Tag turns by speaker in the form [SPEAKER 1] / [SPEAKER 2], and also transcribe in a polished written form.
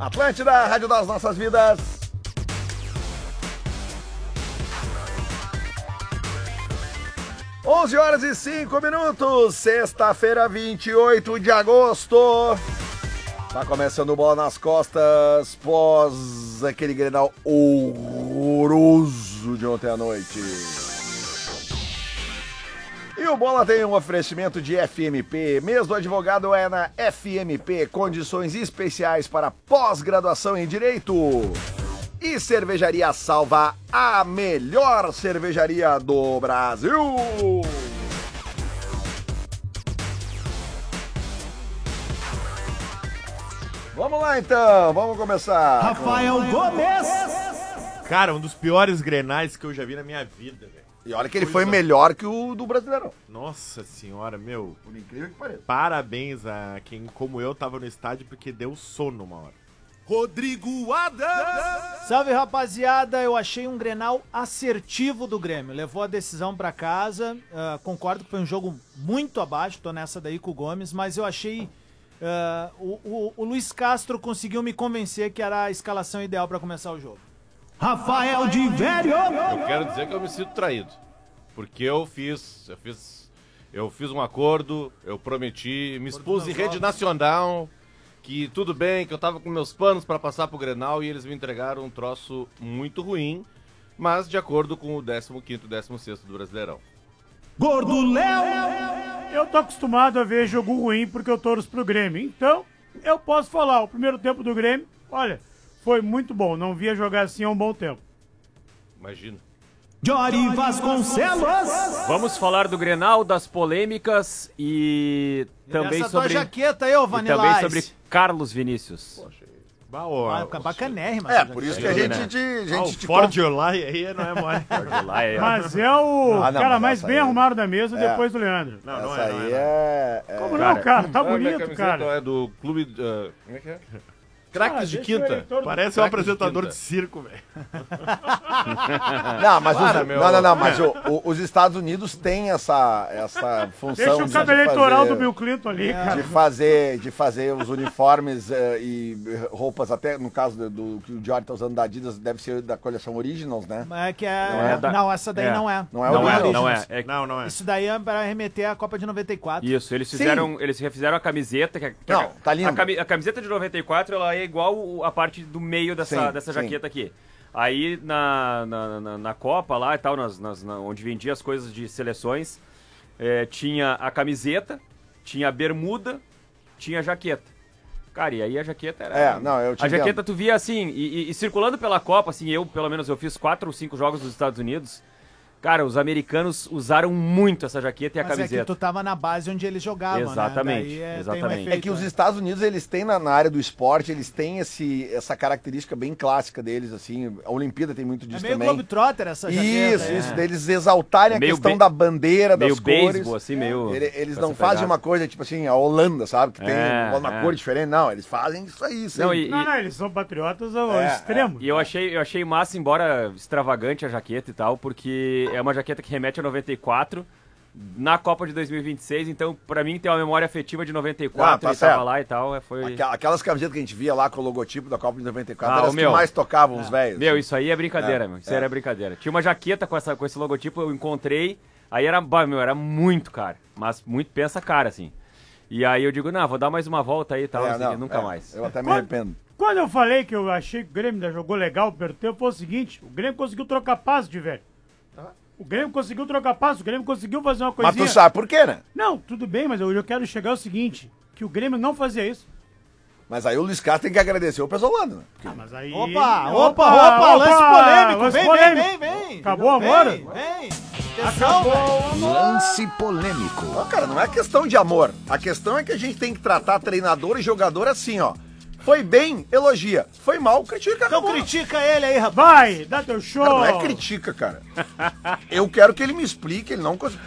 [SPEAKER 1] Atlântida, Rádio das Nossas Vidas. Onze horas e 5 minutos, sexta-feira, 28 de agosto. Tá começando o Bola nas Costas, pós aquele Grenal horroroso de ontem à noite. E o Bola tem um oferecimento de FMP, mês do advogado é na FMP, condições especiais para pós-graduação em Direito. E Cervejaria Salva, a melhor cervejaria do Brasil. Vamos lá então, vamos começar.
[SPEAKER 2] Rafael Gomes.
[SPEAKER 3] Cara, um dos piores grenais que eu já vi na minha vida, velho.
[SPEAKER 1] E olha que ele foi melhor que o do Brasileirão.
[SPEAKER 3] Nossa senhora, meu.
[SPEAKER 1] Por incrível que pareça.
[SPEAKER 3] Parabéns a quem, como eu, tava no estádio porque deu sono uma hora.
[SPEAKER 2] Rodrigo Adams.
[SPEAKER 4] Salve, rapaziada. Eu achei um Grenal assertivo do Grêmio. Levou a decisão pra casa. Concordo que foi um jogo muito abaixo. Tô nessa daí com o Gomes. Mas eu achei... o Luiz Castro conseguiu me convencer que era a escalação ideal pra começar o jogo.
[SPEAKER 2] Rafael de Velho.
[SPEAKER 5] Eu quero dizer que eu me sinto traído. Porque eu fiz um acordo, eu prometi, me expus em rede nacional... que tudo bem, que eu tava com meus planos pra passar pro Grenal e eles me entregaram um troço muito ruim, mas de acordo com o 15º e 16º do Brasileirão.
[SPEAKER 2] Gordo Léo.
[SPEAKER 6] Eu tô acostumado a ver jogo ruim porque eu torço pro Grêmio, então eu posso falar, o primeiro tempo do Grêmio, olha, foi muito bom, não via jogar assim há um bom tempo.
[SPEAKER 5] Imagina.
[SPEAKER 2] Jory Vasconcelos.
[SPEAKER 7] Vamos falar do Grenal, das polêmicas e também
[SPEAKER 4] essa
[SPEAKER 7] sobre...
[SPEAKER 4] tua jaqueta aí, ô
[SPEAKER 7] e
[SPEAKER 4] Vanilla
[SPEAKER 7] também
[SPEAKER 4] Ice.
[SPEAKER 7] sobre Carlos Vinícius.
[SPEAKER 3] Poxa,
[SPEAKER 4] Bacanérrima.
[SPEAKER 1] Por isso que a gente te
[SPEAKER 3] Ford July aí não é mole.
[SPEAKER 6] Mas é o
[SPEAKER 1] não,
[SPEAKER 6] cara
[SPEAKER 1] mas
[SPEAKER 6] mais
[SPEAKER 1] essa
[SPEAKER 6] bem
[SPEAKER 1] aí-
[SPEAKER 6] arrumado da mesa depois do Leandro.
[SPEAKER 3] Não, não
[SPEAKER 1] Essa
[SPEAKER 3] é, não
[SPEAKER 1] aí
[SPEAKER 3] é.
[SPEAKER 6] Como não, cara? Tá
[SPEAKER 5] Minha
[SPEAKER 6] bonito,
[SPEAKER 5] camiseta
[SPEAKER 6] cara.
[SPEAKER 5] é do clube... como é que é? Craques de
[SPEAKER 6] deixa o
[SPEAKER 5] Quinta.
[SPEAKER 6] eleitor-
[SPEAKER 3] Parece um
[SPEAKER 5] Craques de
[SPEAKER 3] apresentador
[SPEAKER 5] quinta.
[SPEAKER 3] de circo, velho.
[SPEAKER 1] Não, mas,
[SPEAKER 5] Para, meu.
[SPEAKER 1] mas os Estados Unidos têm essa função
[SPEAKER 6] Deixa o
[SPEAKER 1] de
[SPEAKER 6] cabo
[SPEAKER 1] fazer-
[SPEAKER 6] eleitoral do Bill Clinton ali, cara.
[SPEAKER 1] de fazer os uniformes e roupas, até no caso do que o Jorge tá usando da Adidas, deve ser da coleção Originals, né?
[SPEAKER 4] É que é... Não, essa daí não é.
[SPEAKER 1] Não é
[SPEAKER 7] Não é,
[SPEAKER 1] Originals.
[SPEAKER 7] não é.
[SPEAKER 3] Não é.
[SPEAKER 4] Isso daí é para remeter à Copa de 94.
[SPEAKER 7] Isso, eles refizeram a camiseta.
[SPEAKER 1] Não, tá lindo.
[SPEAKER 7] A camiseta de 94 ela é igual a parte do meio dessa
[SPEAKER 1] Sim.
[SPEAKER 7] jaqueta aqui. Aí na Copa lá e tal, onde vendia as coisas de seleções, tinha a camiseta, tinha a bermuda, tinha a jaqueta. Cara, e aí a jaqueta era...
[SPEAKER 1] eu te
[SPEAKER 7] A
[SPEAKER 1] entendo.
[SPEAKER 7] jaqueta tu via assim, e circulando pela Copa, assim, pelo menos eu fiz 4 ou 5 jogos dos Estados Unidos. Cara, os americanos usaram muito essa jaqueta e a
[SPEAKER 4] Mas
[SPEAKER 7] camiseta.
[SPEAKER 4] é que tu tava na base onde eles jogavam,
[SPEAKER 7] Exatamente,
[SPEAKER 4] né? Daí
[SPEAKER 7] exatamente.
[SPEAKER 4] tem um efeito,
[SPEAKER 1] É que os Estados Unidos, eles têm na área do esporte, eles têm essa característica bem clássica deles, assim, a Olimpíada tem muito
[SPEAKER 4] É
[SPEAKER 1] disso
[SPEAKER 4] meio
[SPEAKER 1] também.
[SPEAKER 4] Globetrotter essa jaqueta.
[SPEAKER 1] Isso, deles exaltarem a
[SPEAKER 7] Meio
[SPEAKER 1] questão da bandeira,
[SPEAKER 7] meio
[SPEAKER 1] das cores.
[SPEAKER 7] beisebol, assim, meio...
[SPEAKER 1] Eles
[SPEAKER 7] com
[SPEAKER 1] não
[SPEAKER 7] essa
[SPEAKER 1] fazem
[SPEAKER 7] pegada.
[SPEAKER 1] uma coisa, tipo assim, a Holanda, sabe? Que tem uma
[SPEAKER 7] É.
[SPEAKER 1] cor diferente. Não, eles fazem isso aí.
[SPEAKER 7] Não, e
[SPEAKER 6] Não, eles são patriotas ao extremo.
[SPEAKER 7] eu achei massa, embora extravagante a jaqueta e tal, porque é uma jaqueta que remete a 94, na Copa de 2026, então pra mim tem uma memória afetiva de 94,
[SPEAKER 1] tá
[SPEAKER 7] ele
[SPEAKER 1] certo.
[SPEAKER 7] tava lá e tal, foi...
[SPEAKER 1] Aquelas camisetas que a gente via lá com o logotipo da Copa de 94,
[SPEAKER 7] Ah,
[SPEAKER 1] eram as
[SPEAKER 7] meu.
[SPEAKER 1] que mais tocavam os velhos.
[SPEAKER 7] Meu, isso aí é brincadeira, meu. Isso aí era brincadeira. Tinha uma jaqueta com esse logotipo, eu encontrei, aí era muito caro, mas muito pensa cara, assim. E aí eu digo, não, vou dar mais uma volta aí e tal, nunca mais.
[SPEAKER 1] Eu até me arrependo.
[SPEAKER 6] Quando eu falei que eu achei que o Grêmio jogou legal no primeiro tempo, foi o seguinte, o Grêmio conseguiu trocar passe de velho. O Grêmio conseguiu trocar passe, o Grêmio conseguiu fazer uma
[SPEAKER 1] Mas
[SPEAKER 6] coisinha...
[SPEAKER 1] tu sabe por quê, né?
[SPEAKER 6] Não, tudo bem, mas eu quero chegar ao seguinte, que o Grêmio não fazia isso.
[SPEAKER 1] Mas aí o Luiz Castro tem que agradecer o Pesolano, né? Porque-
[SPEAKER 6] Mas aí...
[SPEAKER 4] Opa, lance polêmico. Vem.
[SPEAKER 6] Acabou a hora?
[SPEAKER 4] Vem. Atenção, velho.
[SPEAKER 2] Lance polêmico.
[SPEAKER 1] Não, cara, não é questão de amor. A questão é que a gente tem que tratar treinador e jogador assim, ó. Foi bem, elogia. Foi mal, critica.
[SPEAKER 4] Então
[SPEAKER 1] acabou.
[SPEAKER 4] critica ele aí, rapaz.
[SPEAKER 6] Vai, dá teu show.
[SPEAKER 1] Cara, não é critica, cara. Eu quero que ele me explique, ele não conseguiu.